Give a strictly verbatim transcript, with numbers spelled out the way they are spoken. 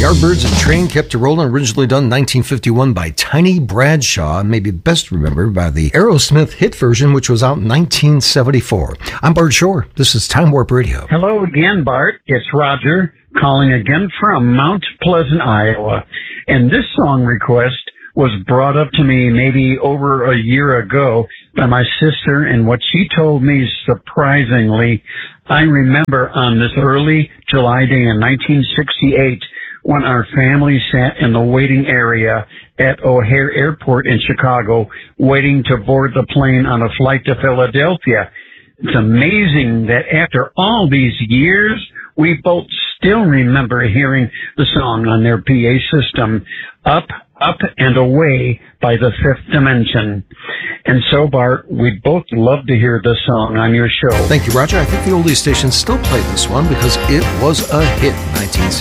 Yardbirds and Train Kept a Rollin', originally done in nineteen fifty-one by Tiny Bradshaw, maybe best remembered by the Aerosmith hit version, which was out in nineteen seventy-four. I'm Bart Shore. This is Time Warp Radio. Hello again, Bart. It's Roger calling again from Mount Pleasant, Iowa. And this song request was brought up to me maybe over a year ago by my sister, and what she told me surprisingly, I remember on this early July day in nineteen sixty-eight, when our family sat in the waiting area at O'Hare Airport in Chicago, waiting to board the plane on a flight to Philadelphia. It's amazing that after all these years, we both still remember hearing the song on their P A system, Up, Up and Away by the Fifth Dimension. And so, Bart, we'd both love to hear the song on your show. Thank you, Roger. I think the oldie stations still play this one because it was a hit in nineteen sixty-eight.